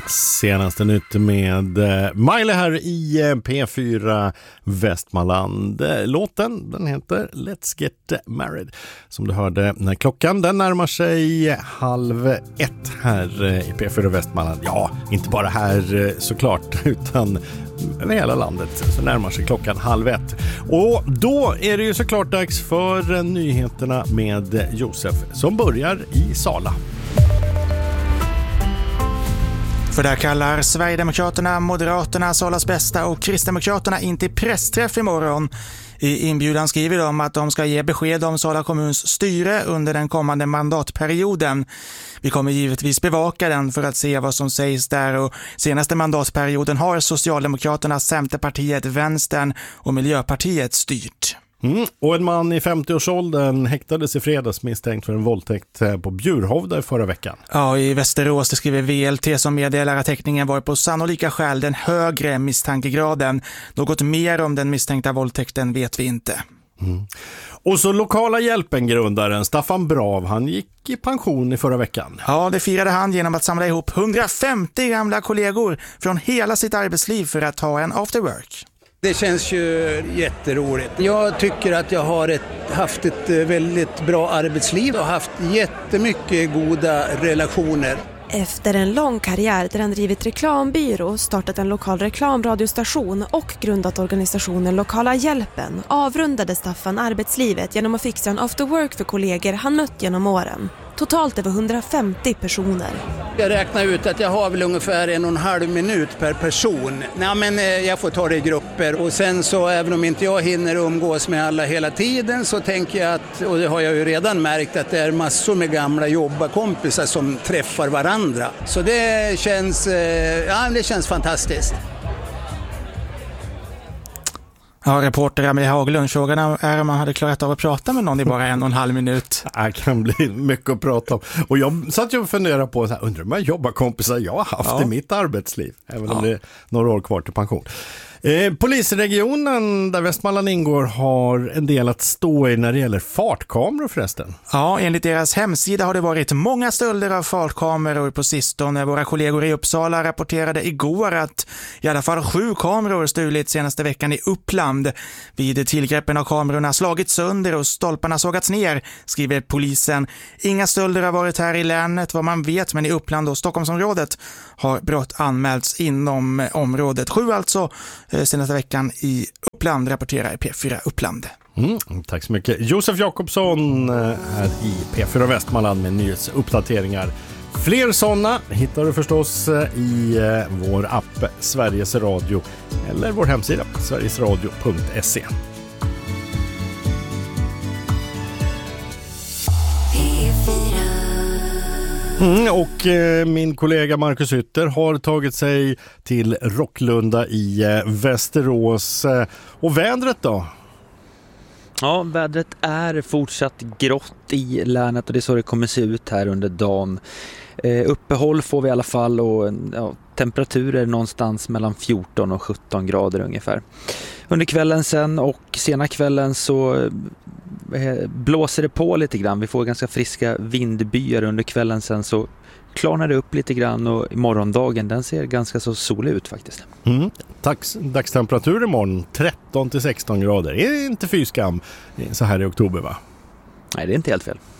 Senaste nytt med Miley här i P4 Västmanland. Låten, den heter Let's Get Married. Som du hörde när klockan den närmar sig 12:30 här i P4 Västmanland. Ja, inte bara här såklart, utan över hela landet så närmar sig klockan 12:30. Och då är det ju såklart dags för nyheterna med Josef som börjar i Sala. För där kallar Sverigedemokraterna, Moderaterna, Salas bästa och Kristdemokraterna in till pressträff imorgon. I inbjudan skriver de att de ska ge besked om Sala kommuns styre under den kommande mandatperioden. Vi kommer givetvis bevaka den för att se vad som sägs där, och senaste mandatperioden har Socialdemokraterna, Centerpartiet, Vänstern och Miljöpartiet styrt. Och en man i 50-årsåldern häktades i fredags misstänkt för en våldtäkt på Bjurhovda förra veckan. Ja, i Västerås det skriver VLT som meddelar att häktningen var på sannolika skäl den högre misstankegraden. Något mer om den misstänkta våldtäkten vet vi inte. Och så lokala hjälpen-grundaren Staffan Brav, han gick i pension i förra veckan. Ja, det firade han genom att samla ihop 150 gamla kollegor från hela sitt arbetsliv för att ha en after work. Det känns ju jätteroligt. Jag tycker att jag har haft ett väldigt bra arbetsliv och haft jättemycket goda relationer. Efter en lång karriär där han drivit reklambyrå, startat en lokal reklamradiostation och grundat organisationen Lokala Hjälpen avrundade Staffan arbetslivet genom att fixa en after work för kollegor han mött genom åren. Totalt över 150 personer. Jag räknar ut att jag har väl ungefär 1,5 minut per person. Nej, men jag får ta det i grupper. Och sen så även om inte jag hinner umgås med alla hela tiden så tänker jag att, och det har jag ju redan märkt, att det är massor med gamla jobbarkompisar som träffar varandra. Så det känns fantastiskt. Ja, reporter Amelie Haglund, frågan är om man hade klarat av att prata med någon i bara 1,5 minut. Det kan bli mycket att prata om. Och jag satt ju och funderade på, undrar om jag jobbarkompisar jag har haft i mitt arbetsliv. Även om det är några år kvar till pension. Polisregionen där Västmanland ingår har en del att stå i när det gäller fartkameror förresten. Ja, enligt deras hemsida har det varit många stölder av fartkameror på sistone. Våra kollegor i Uppsala rapporterade igår att i alla fall 7 kameror stulit senaste veckan i Uppland. Vid tillgreppen har kamerorna slagits sönder och stolparna sågats ner, skriver polisen. Inga stölder har varit här i länet vad man vet, men i Uppland och Stockholmsområdet har brott anmälts inom området. 7 alltså senaste veckan i Uppland, rapporterar P4 Uppland. Tack så mycket. Josef Jakobsson här i P4 Västmanland med nyhetsuppdateringar. Fler sådana hittar du förstås i vår app Sveriges Radio eller vår hemsida sverigesradio.se. Och min kollega Marcus Ytter har tagit sig till Rocklunda i Västerås. Och vädret då? Ja, vädret är fortsatt grått i länet och det är så det kommer se ut här under dagen. Uppehåll får vi i alla fall och temperaturer någonstans mellan 14 och 17 grader ungefär. Under kvällen sen och sena kvällen så blåser det på lite grann. Vi får ganska friska vindbyar under kvällen sen, så klarnar det upp lite grann och i morgondagen den ser ganska så solig ut faktiskt. Dagstemperatur imorgon 13 till 16 grader. Är det inte fy skam så här i oktober va? Nej, det är inte helt fel.